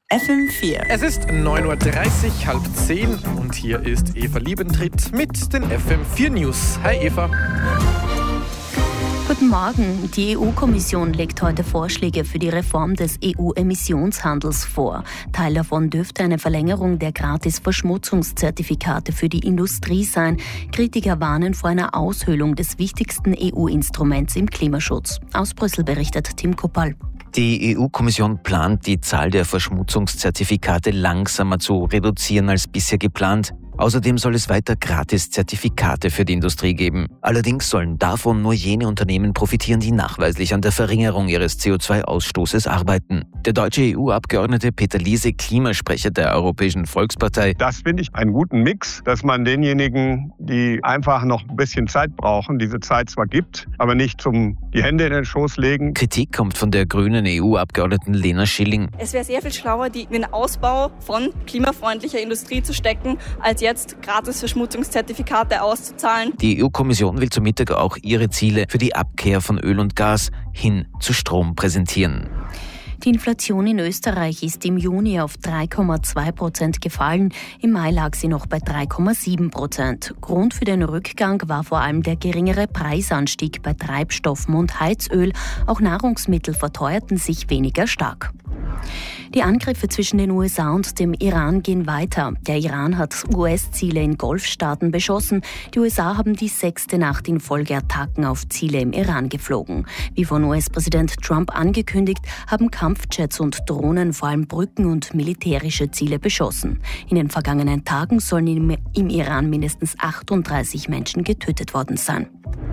FM4. Es ist 9.30 Uhr, 9:30 und hier ist Eva Liebentritt mit den FM4 News. Hi Eva. Guten Morgen. Die EU-Kommission legt heute Vorschläge für die Reform des EU-Emissionshandels vor. Teil davon dürfte eine Verlängerung der Gratis-Verschmutzungszertifikate für die Industrie sein. Kritiker warnen vor einer Aushöhlung des wichtigsten EU-Instruments im Klimaschutz. Aus Brüssel berichtet Tim Koppal. Die EU-Kommission plant, die Zahl der Verschmutzungszertifikate langsamer zu reduzieren als bisher geplant. Außerdem soll es weiter Gratis-Zertifikate für die Industrie geben. Allerdings sollen davon nur jene Unternehmen profitieren, die nachweislich an der Verringerung ihres CO2-Ausstoßes arbeiten. Der deutsche EU-Abgeordnete Peter Liese, Klimasprecher der Europäischen Volkspartei: Das finde ich einen guten Mix, dass man denjenigen, die einfach noch ein bisschen Zeit brauchen, diese Zeit zwar gibt, aber nicht die Hände in den Schoß legen. Kritik kommt von der grünen EU-Abgeordneten Lena Schilling. Es wäre sehr viel schlauer, die in den Ausbau von klimafreundlicher Industrie zu stecken, als jetzt gratis Verschmutzungszertifikate auszuzahlen. Die EU-Kommission will zum Mittag auch ihre Ziele für die Abkehr von Öl und Gas hin zu Strom präsentieren. Die Inflation in Österreich ist im Juni auf 3,2% gefallen. Im Mai lag sie noch bei 3,7%. Grund für den Rückgang war vor allem der geringere Preisanstieg bei Treibstoffen und Heizöl. Auch Nahrungsmittel verteuerten sich weniger stark. Die Angriffe zwischen den USA und dem Iran gehen weiter. Der Iran hat US-Ziele in Golfstaaten beschossen. Die USA haben die 6. Nacht in Folge Attacken auf Ziele im Iran geflogen. Wie von US-Präsident Trump angekündigt, haben Kampfjets und Drohnen vor allem Brücken und militärische Ziele beschossen. In den vergangenen Tagen sollen im Iran mindestens 38 Menschen getötet worden sein.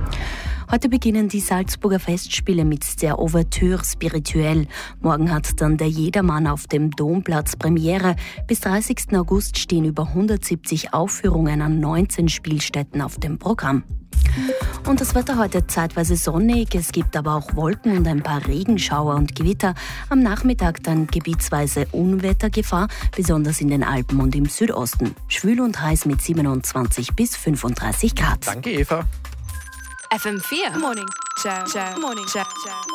Heute beginnen die Salzburger Festspiele mit der Ouverture Spirituelle. Morgen hat dann der Jedermann auf dem Domplatz Premiere. Bis 30. August stehen über 170 Aufführungen an 19 Spielstätten auf dem Programm. Und das Wetter heute zeitweise sonnig, es gibt aber auch Wolken und ein paar Regenschauer und Gewitter. Am Nachmittag dann gebietsweise Unwettergefahr, besonders in den Alpen und im Südosten. Schwül und heiß mit 27 bis 35 Grad. Danke Eva. FM4 Morning Show.